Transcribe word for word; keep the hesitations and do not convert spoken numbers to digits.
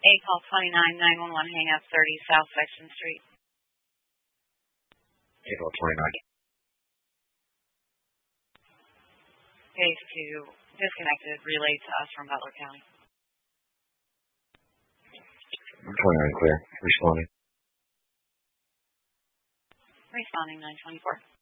A call twenty-nine, nine one one, hang up thirty South Section Street. A call twenty-nine. Case two, disconnected, relayed to us from Butler County. twenty-nine clear. Responding. Responding nine twenty-four.